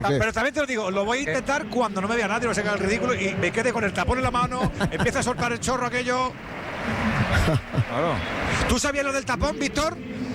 Pero también te lo digo, lo voy a intentar cuando no me vea nadie, no se haga el ridículo y me quede con el tapón en la mano, empieza a soltar el chorro aquello. Claro. ¿Tú sabías lo del tapón, Víctor?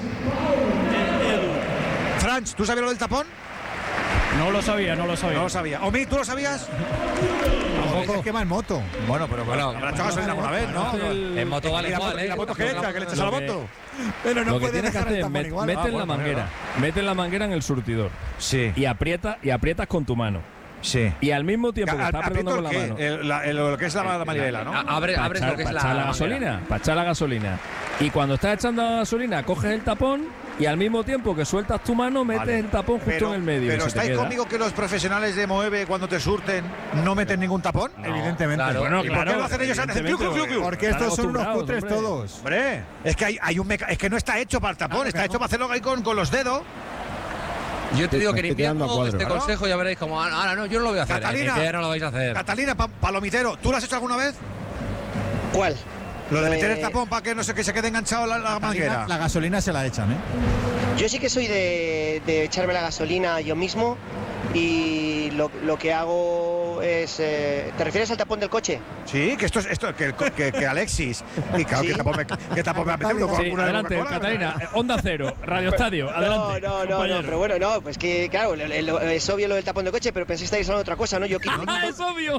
Franch, ¿tú sabías lo del tapón? No lo sabía. No lo sabía. Omi, ¿tú lo sabías? Tampoco es que va en moto. Bueno, pero habrá echado gasolina alguna vez, ¿no? En moto vale igual, ¿Y la moto qué echa? ¿Que le echas a la moto? Pero no lo que puede tienes que dejar el hacer es tapón igual. mete la manguera en el surtidor. Sí. Y aprietas con tu mano. Sí. Y al mismo tiempo que estás apretando con la mano. Lo que es la manivela, ¿no? Abres lo que es la gasolina. Para echar la gasolina. Y cuando estás echando la gasolina, coges el tapón y al mismo tiempo que sueltas tu mano, metes el tapón justo en el medio. Pero ¿estáis conmigo que los profesionales de Moeve, cuando te surten, no meten ningún tapón? No, evidentemente. Claro. Bueno, ¿y por qué lo hacen ellos antes? Porque estos son unos cutres todos. Hombre, es que hay un es que no está hecho para el tapón, está hecho para hacerlo ahí con los dedos. Yo te digo que en invierno este Claro. consejo ya veréis como ahora no, yo no lo voy a hacer. Catalina, En invierno lo vais a hacer. Catalina, palomitero, ¿tú lo has hecho alguna vez? ¿Cuál? Lo de meter el tapón para que no sé que se quede enganchado la manguera. La gasolina se la echan, ¿eh? Yo sí que soy de echarme la gasolina yo mismo y lo que hago es... ¿Te refieres al tapón del coche? Sí, que que Alexis. Y claro, Sí. ¿qué tapón me ha metido? Sí, adelante, Catalina. Onda Cero, Radio Estadio, adelante. No, pero bueno, no, pues que claro, es obvio lo del tapón del coche, pero pensé que estáis hablando de otra cosa, ¿no? Yo quito, Es obvio.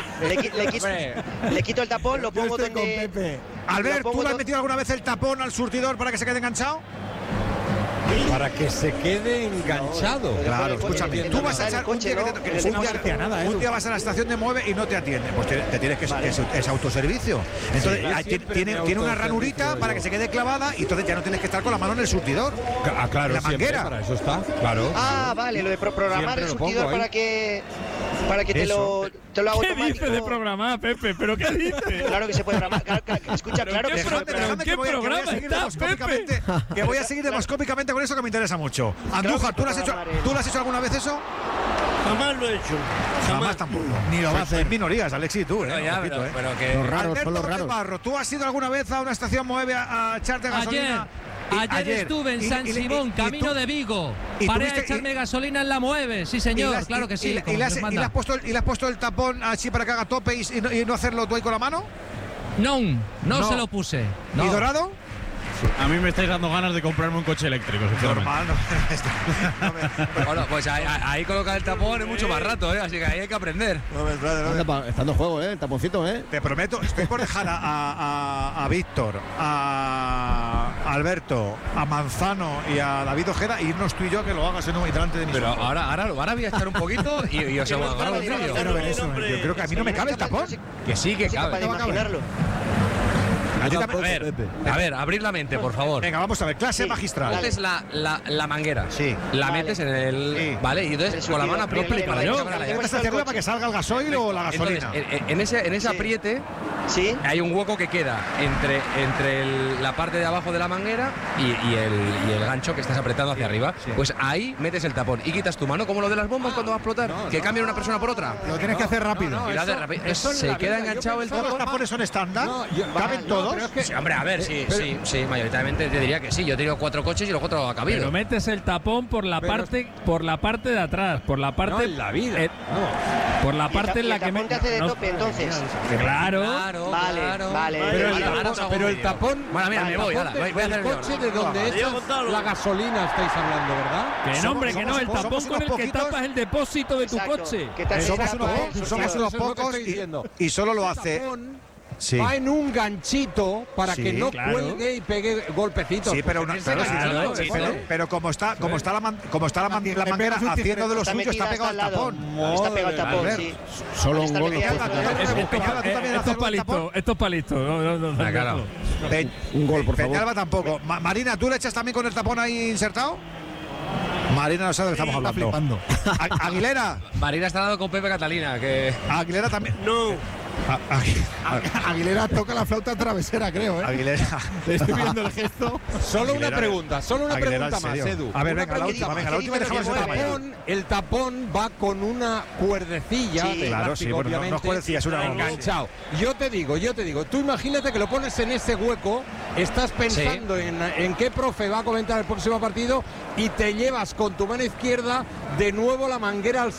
le quito el tapón, lo pongo Yo estoy con donde... Pepe. Albert, lo ¿tú pongo le has metido alguna vez el tapón al surtidor para que se quede enganchado? Para que se quede enganchado. Claro, coche, escúchame, el tú vas a del echar coche, ¿no? un El día, del nada, un día vas a la estación de Mueve y no te atienden, pues te tienes que es autoservicio. Entonces tiene una ranurita para que se quede clavada y entonces ya no tienes que estar con la mano en el surtidor. Claro, la manguera. para eso está, claro. Ah, vale, lo de programar Siempre el lo pongo surtidor ahí. para que te lo haga ¿Qué automático. dices de programar, Pepe? ¿Pero qué dices? Claro que se puede programar. Escucha, claro que se puede programar. ¿Qué programa estás, Pepe? Que voy a seguir demoscópicamente con eso que me interesa mucho. Andújar, ¿tú lo has hecho alguna vez eso? Jamás lo he hecho. Jamás tampoco. Ni lo va a hacer. En minorías, Alexis, tú, No, ya, Ojito, pero que Los raros, Alberto son los raros. Barro, ¿tú has ido alguna vez a una estación Moeve a echarte gasolina? Ayer estuve en San Simón, camino de Vigo. Paré a echarme gasolina en la Mueve, sí señor, claro que sí. ¿Y le has puesto el tapón así para que haga tope y no hacerlo tú ahí con la mano? No se lo puse. No. ¿Y Dorado? A mí me estáis dando ganas de comprarme un coche eléctrico, sinceramente. Normal, no. bueno, pues ahí colocar el tapón es mucho más rato, así que ahí hay que aprender. Está dando juego, el taponcito, Te prometo, estoy por dejar a Víctor, a Alberto, a Manzano y a David Ojeda e irnos tú y yo a que lo hagas y delante de mí. Pero ahora voy a echar un poquito y os hago un vídeo. Yo creo que a mí no me cabe el tapón. Que sí que cabe. Para imaginarlo. A ver, abrir la mente, por favor. Venga, vamos a ver, clase magistral. Coges la manguera. Sí. La Vale. metes en el. Sí. Vale, y entonces con la mano aprietas para que abra la llave. ¿Estás haciendo para que salga el gasoil o la Entonces, gasolina? en ese apriete Sí. hay un hueco que queda entre la parte de abajo de la manguera y el gancho que estás apretando hacia arriba. Pues ahí metes el tapón y quitas tu mano, como lo de las bombas cuando va a explotar, que cambia una persona por otra. Lo tienes que hacer rápido. Y lo haces rápido. Se queda enganchado el ¿Todos los tapón. tapones son estándar? ¿Caben todos? Sí, hombre, a ver, sí, mayoritariamente te diría que sí. Yo he tenido 4 coches y los 4 ha cabido. Pero metes el tapón por la parte de atrás, por la parte en la vida. por la parte en la que el tapón te hace de tope, entonces. Claro. Vale. Pero el tapón. Bueno, mira, me voy a hacer el el coche mío. de donde echas la gasolina estáis hablando, ¿verdad? Que no, hombre, que no, el somos tapón con el unos que poquitos. tapas el depósito de tu Exacto. coche. ¿Qué tal? Somos Exacto. unos Eso es lo que pocos estoy diciendo. y solo lo Ese hace. tapón Sí. va en un ganchito para Sí, que no claro. cuelgue y pegue golpecitos. Sí, pero, Porque claro, ese sí, ganchito, sí, ¿vale? pero como está la manguera haciendo de lo suyo, está pegado al tapón. Está pegado al tapón, Albert. sí. Solo Está un gol. metida- Estos palitos, estos palitos. No. Claro. Un gol, por favor. Peñalba tampoco. Marina, ¿tú le echas también con el tapón ahí insertado? Marina no sabe de lo que estamos hablando. Flipando. Aguilera. Marina está dando con Pepe Catalina, que. Aguilera también. No. Aguilera toca la flauta travesera, creo, ¿eh? Aguilera. Estoy viendo el gesto. Solo Aguilera, una pregunta Aguilera, más, ¿en serio? Edu. A ver, Una venga, la última, y dejamos el tamaño. El tapón va con una cuerdecilla Sí, de claro, plástico, sí, bueno, no es obviamente, cuerdecilla, es una goma. enganchado. Yo te digo, tú imagínate que lo pones en ese hueco, estás pensando en qué profe va a comentar el próximo partido y te llevas con tu mano izquierda de nuevo la manguera al